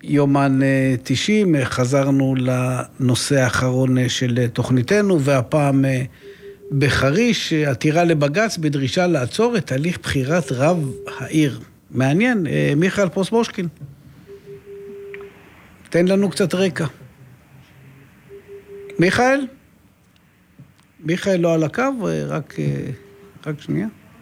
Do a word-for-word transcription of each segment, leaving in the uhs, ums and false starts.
יומן תשעים, חזרנו לנושא האחרון של תוכניתנו, והפעם בחריש, עתירה לבג"ץ בדרישה לעצור את הליך בחירת רב העיר. מעניין, מיכאל פרוסבושקין. תן לנו קצת רקע. מיכאל? מיכאל לא על הקו, רק, רק שנייה.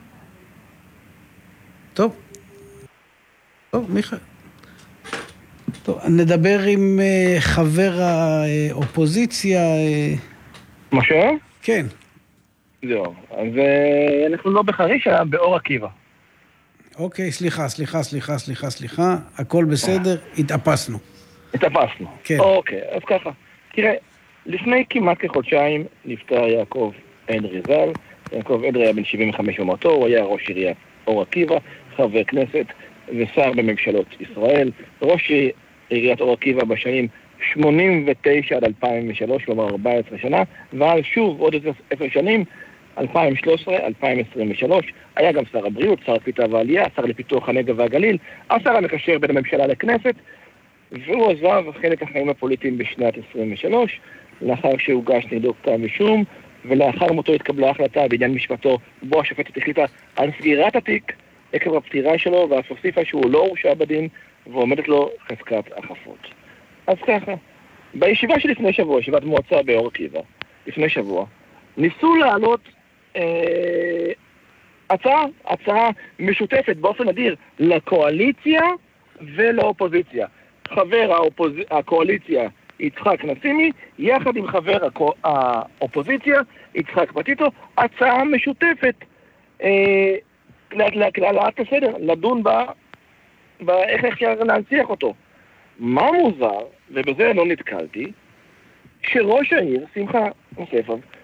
טוב. טוב, מיכאל. טוב, נדבר עם חבר האופוזיציה. משה? כן. זהו, אז אנחנו לא בחריש, אלא באור עקיבא. אוקיי, סליחה, סליחה, סליחה, סליחה, סליחה. הכל בסדר, התאפסנו. התאפסנו. כן. אוקיי, אז ככה. תראה, לפני כמעט כחודשיים נפטר יעקב אדרי ז"ל. יעקב אדרי היה בן שבעים וחמש במותו, הוא היה ראש עיריית אור עקיבא, חבר כנסת ושר בממשלות ישראל. ראש עיריית אור עקיבא בשנים שמונים ותשע עד אלפיים ושלוש, כלומר ארבע עשרה שנה, ועל שוב עוד עשר שנים, אלפיים ושלוש עשרה עד אלפיים עשרים ושלוש, היה גם שר הבריאות, שר הקליטה והעלייה, שר לפיתוח הנגב והגליל, השר המקשר בין הממשלה לכנסת, והוא עזב חלק החיים הפוליטיים בשנת עשרים ושלוש, לאחר שהוגש נגדו כתב אישום, ולאחר מותו התקבלה החלטה בעניין משפטו, בו השופטת החליטה על סגירת התיק עקב הפטירה שלו, ואף הוסיפה שהוא לא הורשע בדין, ועומדת לו חזקת החפות. אז ככה, בישיבה שלפני שבוע, ישיבת מועצה באור עקיבא, לפני שבוע, ניסו להעלות אה, הצעה, הצעה משותפת באופן אדיר לקואליציה ולאופוזיציה. חבר האופוז... הקואליציה יצחק נסימי, יחד עם חבר הקו... האופוזיציה יצחק פטיטו, הצעה משותפת אה, להעלאת הסדר, לדון בה, באיך אפשר להנציח אותו. מה מוזר, ובזה לא נתקלתי, שראש העיר, שמחה נוספוב,